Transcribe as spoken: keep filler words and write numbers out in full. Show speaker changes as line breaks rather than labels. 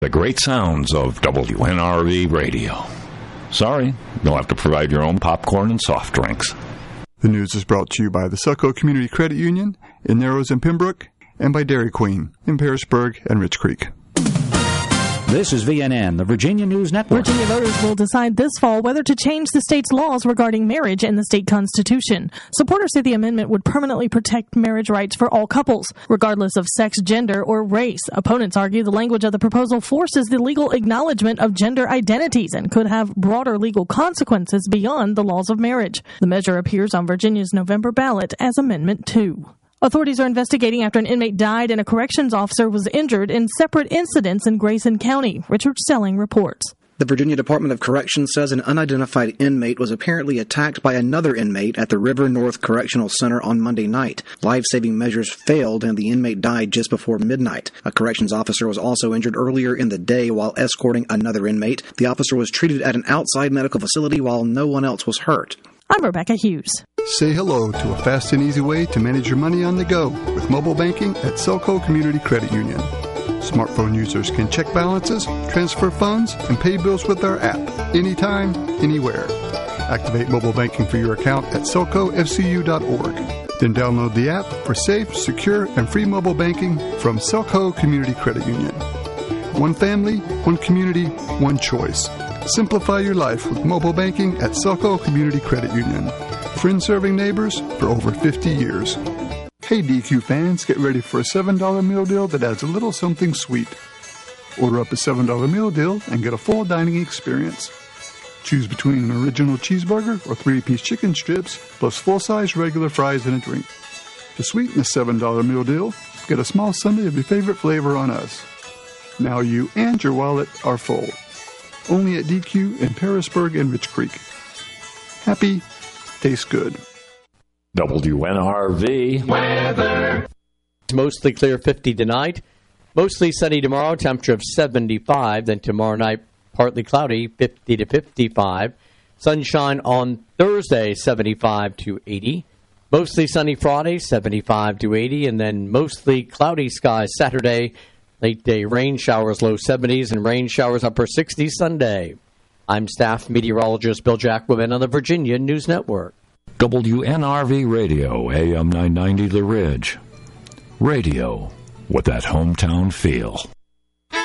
The great sounds of W N R V Radio. Sorry, you'll have to provide your own popcorn and soft drinks.
The news is brought to you by the Selco Community Credit Union in Narrows and Pembroke, and by Dairy Queen in Parisburg and Rich Creek.
This is V N N, the Virginia News Network.
Virginia voters will decide this fall whether to change the state's laws regarding marriage in the state constitution. Supporters say the amendment would permanently protect marriage rights for all couples, regardless of sex, gender, or race. Opponents argue the language of the proposal forces the legal acknowledgement of gender identities and could have broader legal consequences beyond the laws of marriage. The measure appears on Virginia's November ballot as Amendment two. Authorities are investigating after an inmate died and a corrections officer was injured in separate incidents in Grayson County. Richard Selling reports.
The Virginia Department of Corrections says an unidentified inmate was apparently attacked by another inmate at the River North Correctional Center on Monday night. Life-saving measures failed and the inmate died just before midnight. A corrections officer was also injured earlier in the day while escorting another inmate. The officer was treated at an outside medical facility while no one else was hurt.
I'm Rebecca Hughes.
Say hello to a fast and easy way to manage your money on the go with mobile banking at Selco Community Credit Union. Smartphone users can check balances, transfer funds, and pay bills with our app anytime, anywhere. Activate mobile banking for your account at selco f c u dot org. Then download the app for safe, secure, and free mobile banking from Selco Community Credit Union. One family, one community, one choice. Simplify your life with mobile banking at Selco Community Credit Union. Friends serving neighbors for over fifty years. Hey D Q fans, get ready for a seven dollar meal deal that adds a little something sweet. Order up a seven dollar meal deal and get a full dining experience. Choose between an original cheeseburger or three-piece chicken strips plus full-size regular fries and a drink. To sweeten the seven dollar meal deal, get a small sundae of your favorite flavor on us. Now you and your wallet are full. Only at D Q in Parisburg and Rich Creek. Happy, tastes good.
W N R V
weather. Mostly clear, fifty tonight. Mostly sunny tomorrow, temperature of seventy-five. Then tomorrow night, partly cloudy, fifty to fifty-five. Sunshine on Thursday, seventy-five to eighty. Mostly sunny Friday, seventy-five to eighty. And then mostly cloudy skies Saturday. Late day rain showers, low seventies, and rain showers, upper sixties Sunday. I'm staff meteorologist Bill Jacquemin on the Virginia News Network.
W N R V Radio, A M nine ninety The Ridge. Radio with that hometown feel.